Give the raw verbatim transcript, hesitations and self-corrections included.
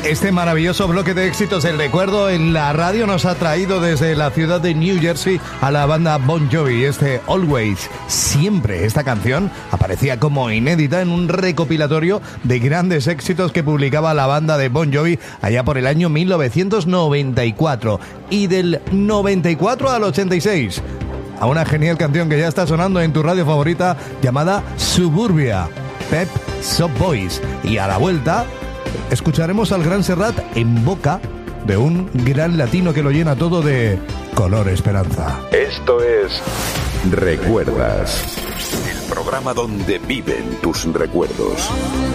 Este maravilloso bloque de éxitos, el recuerdo en la radio, nos ha traído desde la ciudad de New Jersey a la banda Bon Jovi. Este Always, siempre. Esta canción aparecía como inédita en un recopilatorio de grandes éxitos que publicaba la banda de Bon Jovi allá por el año mil novecientos noventa y cuatro. Y del noventa y cuatro al ochenta y seis, a una genial canción que ya está sonando en tu radio favorita llamada Suburbia, Pep Shop Boys. Y a la vuelta escucharemos al gran Serrat en boca de un gran latino que lo llena todo de color esperanza. Esto es Recuerdas, el programa donde viven tus recuerdos.